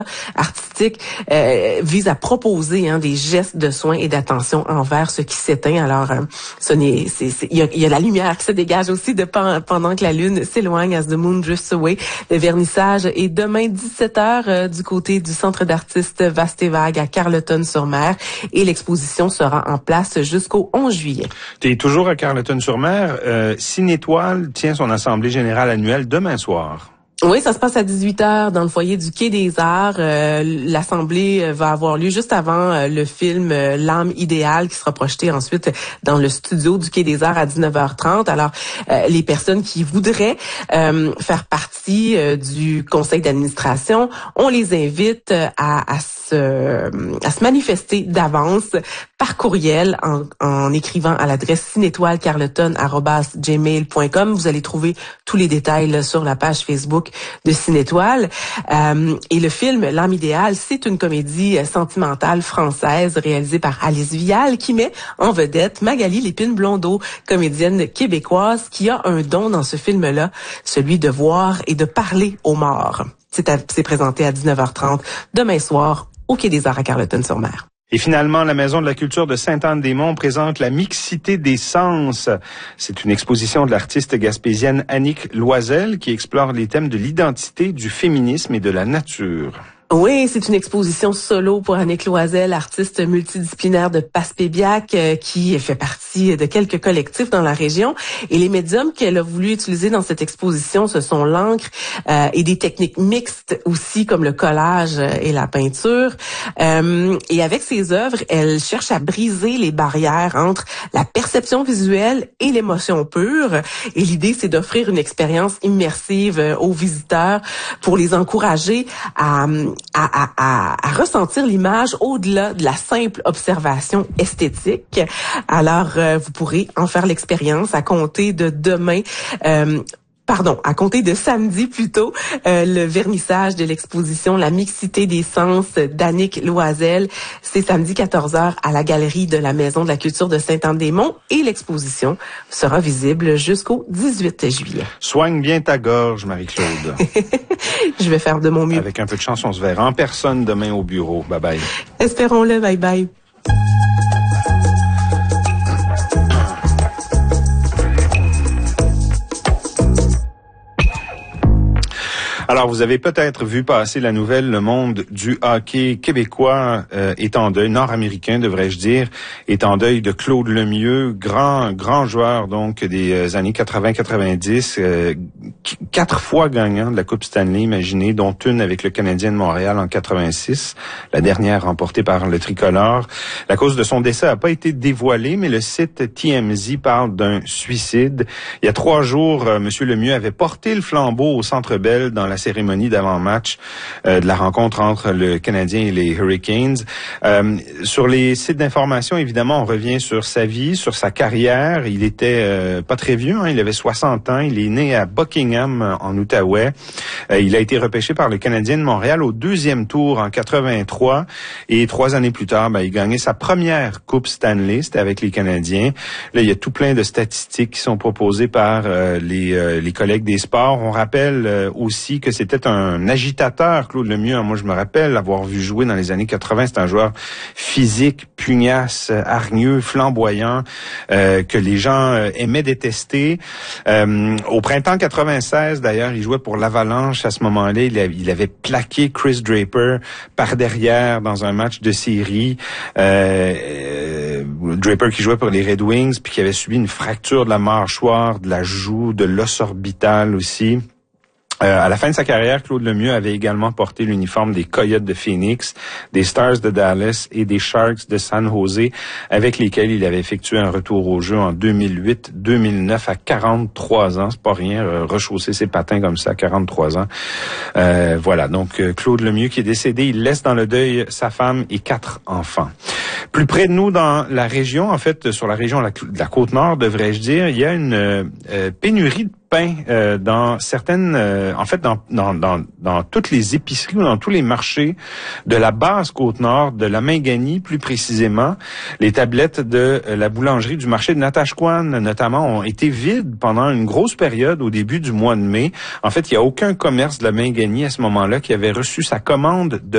artistique vise à proposer des gestes de soins et d'attention envers ce qui s'éteint. Alors, il y a la lumière qui se dégage aussi pendant que la lune s'éloigne, as the moon drifts away. Le vernissage est demain 17h du côté du centre d'artistes Vaste et Vague à Carleton-sur-Mer et l'exposition sera en place jusqu'au 11 juillet. Tu es toujours à Carleton-sur-Mer. Cinétoile tient son assemblée générale annuelle demain soir. Oui, ça se passe à 18h dans le foyer du Quai des Arts. L'assemblée va avoir lieu juste avant le film L'âme idéale qui sera projeté ensuite dans le studio du Quai des Arts à 19h30. Alors, les personnes qui voudraient faire partie du conseil d'administration, on les invite à se manifester d'avance par courriel en écrivant à l'adresse cinétoilecarleton@gmail.com. Vous allez trouver tous les détails là, sur la page Facebook de Cinétoile. Et le film L'âme idéale, c'est une comédie sentimentale française réalisée par Alice Vial qui met en vedette Magali Lépine-Blondeau, comédienne québécoise qui a un don dans ce film-là, celui de voir et de parler aux morts. C'est présenté à 19h30 demain soir au Quai des Arts à Carleton-sur-Mer. Et finalement, la Maison de la culture de Sainte-Anne-des-Monts présente la mixité des sens. C'est une exposition de l'artiste gaspésienne Annick Loisel qui explore les thèmes de l'identité, du féminisme et de la nature. Oui, c'est une exposition solo pour Annick Loisel, artiste multidisciplinaire de Passepébiac, qui fait partie de quelques collectifs dans la région. Et les médiums qu'elle a voulu utiliser dans cette exposition, ce sont l'encre et des techniques mixtes aussi, comme le collage et la peinture. Et avec ses œuvres, elle cherche à briser les barrières entre la perception visuelle et l'émotion pure. Et l'idée, c'est d'offrir une expérience immersive aux visiteurs pour les encourager à ressentir l'image au-delà de la simple observation esthétique. Alors, vous pourrez en faire l'expérience à compter de à compter de samedi plutôt, le vernissage de l'exposition La mixité des sens d'Annick Loisel. C'est samedi 14h à la galerie de la Maison de la culture de Sainte-Anne-des-Monts et l'exposition sera visible jusqu'au 18 juillet. Soigne bien ta gorge, Marie-Claude. Je vais faire de mon mieux. Avec un peu de chance, on se verra en personne demain au bureau. Bye bye. Espérons-le. Bye bye. Alors, vous avez peut-être vu passer la nouvelle, le monde du hockey québécois est en deuil, nord-américain devrais-je dire, est en deuil de Claude Lemieux, grand joueur donc des années 80-90, 4 fois gagnant de la Coupe Stanley, imaginez, dont une avec le Canadien de Montréal en 86, la dernière remportée par le Tricolore. La cause de son décès n'a pas été dévoilée, mais le site TMZ parle d'un suicide. Il y a 3 jours, M. Lemieux avait porté le flambeau au Centre Bell dans la cérémonie d'avant-match de la rencontre entre le Canadien et les Hurricanes. Sur les sites d'information, évidemment, on revient sur sa vie, sur sa carrière. Il était pas très vieux, il avait 60 ans. Il est né à Buckingham, en Outaouais. Il a été repêché par le Canadien de Montréal au 2e tour en 83. Et 3 années plus tard, il gagnait sa première Coupe Stanley. C'était avec les Canadiens. Là, il y a tout plein de statistiques qui sont proposées par les collègues des sports. On rappelle aussi que c'était un agitateur, Claude Lemieux. Moi, je me rappelle l'avoir vu jouer dans les années 80. C'est un joueur physique, pugnace, hargneux, flamboyant, que les gens aimaient détester. Au printemps 96, d'ailleurs, il jouait pour l'Avalanche. À ce moment-là, il avait plaqué Chris Draper par derrière dans un match de série. Draper qui jouait pour les Red Wings, puis qui avait subi une fracture de la mâchoire, de la joue, de l'os orbital aussi. À la fin de sa carrière, Claude Lemieux avait également porté l'uniforme des Coyotes de Phoenix, des Stars de Dallas et des Sharks de San Jose, avec lesquels il avait effectué un retour au jeu en 2008-2009 à 43 ans. C'est pas rien, rechausser ses patins comme ça à 43 ans. Voilà, donc Claude Lemieux qui est décédé, il laisse dans le deuil sa femme et 4 enfants. Plus près de nous, dans la région, en fait, sur la région de la Côte-Nord, devrais-je dire, il y a une pénurie de pain dans certaines, dans toutes les épiceries ou dans tous les marchés de la basse Côte-Nord, de la Mingani plus précisément. Les tablettes de la boulangerie du marché de Natashquan, notamment, ont été vides pendant une grosse période au début du mois de mai. En fait, il n'y a aucun commerce de la Mingani à ce moment-là qui avait reçu sa commande de